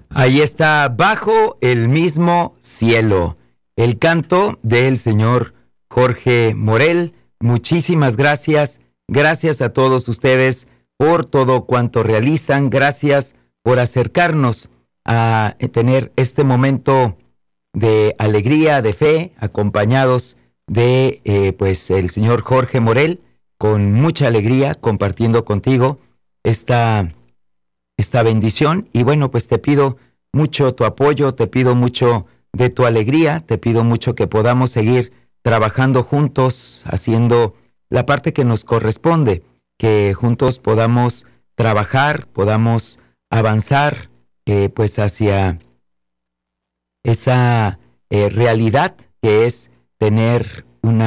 Ahí está, Bajo el mismo cielo, el canto del señor Jorge Morel. Muchísimas gracias. Gracias a todos ustedes por todo cuanto realizan. Gracias por acercarnos a tener este momento de alegría, de fe, acompañados de pues el señor Jorge Morel, con mucha alegría, compartiendo contigo esta bendición. Y bueno, pues te pido mucho tu apoyo, te pido mucho de tu alegría, te pido mucho que podamos seguir trabajando juntos, haciendo la parte que nos corresponde, que juntos podamos trabajar, podamos avanzar pues hacia esa realidad que es tener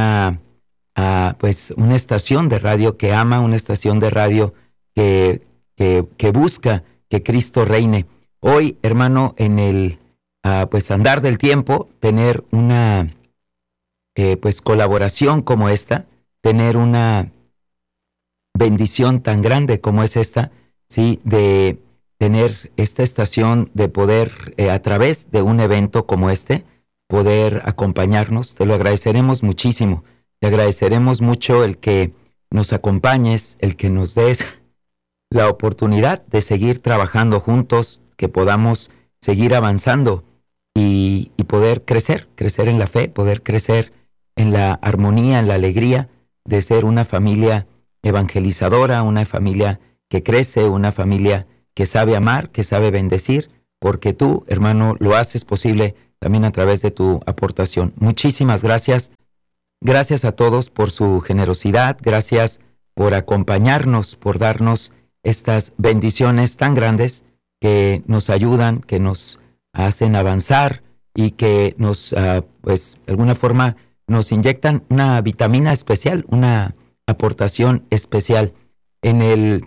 pues una estación de radio que ama, una estación de radio que busca que Cristo reine. Hoy, hermano, en el pues andar del tiempo, tener una pues colaboración como esta, tener una bendición tan grande como es esta, sí, de tener esta estación, de poder a través de un evento como este, poder acompañarnos. Te lo agradeceremos muchísimo. Te agradeceremos mucho el que nos acompañes, el que nos des la oportunidad de seguir trabajando juntos, que podamos seguir avanzando y poder crecer en la fe, poder crecer en la armonía, en la alegría de ser una familia evangelizadora, una familia que crece, una familia que sabe amar, que sabe bendecir, porque tú, hermano, lo haces posible también a través de tu aportación. Muchísimas gracias. Gracias a todos por su generosidad, gracias por acompañarnos, por darnos estas bendiciones tan grandes que nos ayudan, que nos hacen avanzar y que nos, pues, de alguna forma nos inyectan una vitamina especial, una aportación especial. En el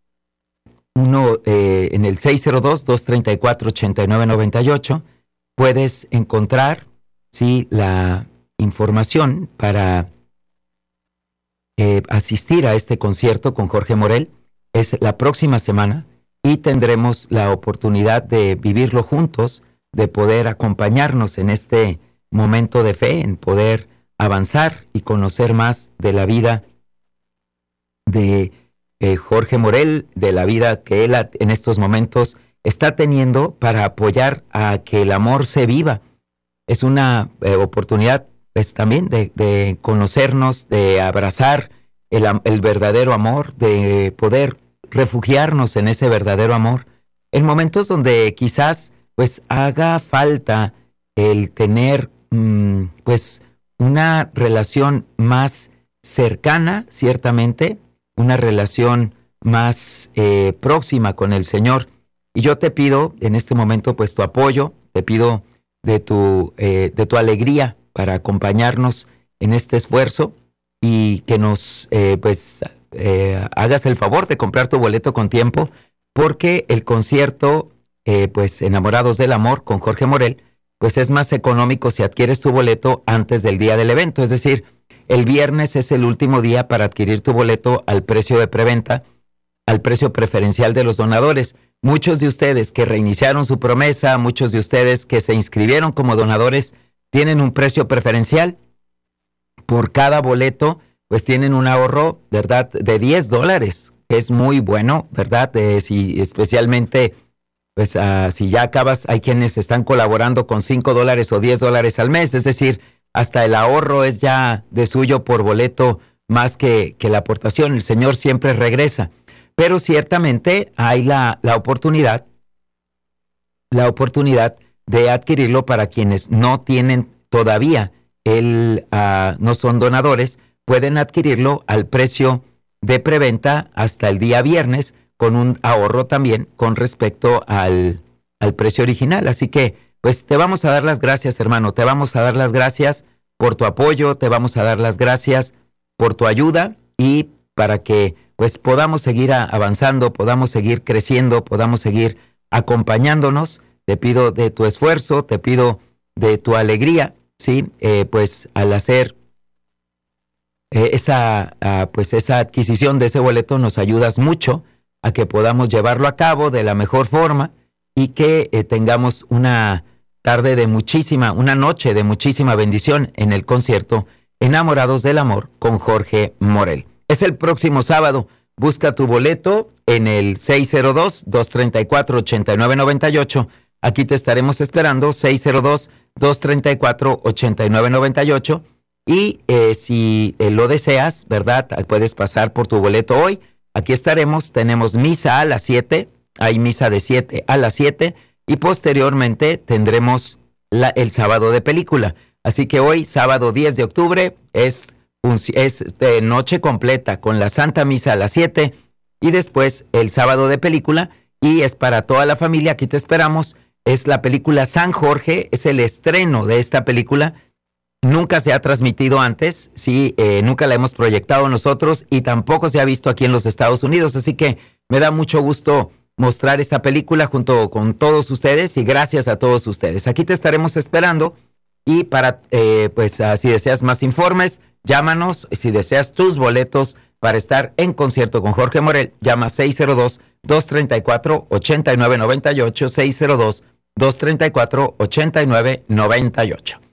602-234-8998 puedes encontrar, sí, la información para asistir a este concierto con Jorge Morel. Es la próxima semana y tendremos la oportunidad de vivirlo juntos, de poder acompañarnos en este momento de fe, en poder avanzar y conocer más de la vida de Jorge Morel, de la vida que él en estos momentos está teniendo para apoyar a que el amor se viva. Es una oportunidad pues también de conocernos, de abrazar el verdadero amor, de poder refugiarnos en ese verdadero amor en momentos donde quizás pues haga falta el tener pues una relación más cercana, ciertamente, una relación más próxima con el Señor. Y yo te pido en este momento pues tu apoyo, te pido de tu alegría para acompañarnos en este esfuerzo y que nos hagas el favor de comprar tu boleto con tiempo, porque el concierto pues Enamorados del Amor con Jorge Morel pues es más económico si adquieres tu boleto antes del día del evento. Es decir, el viernes es el último día para adquirir tu boleto al precio de preventa, al precio preferencial de los donadores. Muchos de ustedes que reiniciaron su promesa, muchos de ustedes que se inscribieron como donadores, tienen un precio preferencial. Por cada boleto, pues tienen un ahorro, ¿verdad?, de $10. Es muy bueno, ¿verdad? Si especialmente, pues si ya acabas, hay quienes están colaborando con $5 o $10 al mes, es decir, hasta el ahorro es ya de suyo por boleto más que la aportación. El Señor siempre regresa. Pero ciertamente hay la oportunidad de adquirirlo para quienes no tienen todavía, no son donadores, pueden adquirirlo al precio de preventa hasta el día viernes, con un ahorro también con respecto al precio original. Así que, pues te vamos a dar las gracias, hermano, te vamos a dar las gracias por tu apoyo, te vamos a dar las gracias por tu ayuda y para que pues podamos seguir avanzando, podamos seguir creciendo, podamos seguir acompañándonos. Te pido de tu esfuerzo, te pido de tu alegría, ¿sí? Pues al hacer esa adquisición de ese boleto nos ayudas mucho a que podamos llevarlo a cabo de la mejor forma y que tengamos una noche de muchísima bendición en el concierto Enamorados del Amor con Jorge Morel. Es el próximo sábado. Busca tu boleto en el 602-234-8998. Aquí te estaremos esperando, 602-234-8998. Y si lo deseas, ¿verdad? Puedes pasar por tu boleto hoy. Aquí estaremos. Tenemos misa a las 7. Hay misa de 7 a las 7. Y posteriormente tendremos el sábado de película. Así que hoy, sábado 10 de octubre, es noche completa con la Santa Misa a las 7 y después el sábado de película, y es para toda la familia. Aquí te esperamos. Es la película San Jorge, es el estreno de esta película. Nunca se ha transmitido antes, sí, nunca la hemos proyectado nosotros y tampoco se ha visto aquí en los Estados Unidos, así que me da mucho gusto mostrar esta película junto con todos ustedes y gracias a todos ustedes. Aquí te estaremos esperando y si deseas más informes, llámanos. Si deseas tus boletos para estar en concierto con Jorge Morel, llama 602-234-8998, 602-234-8998.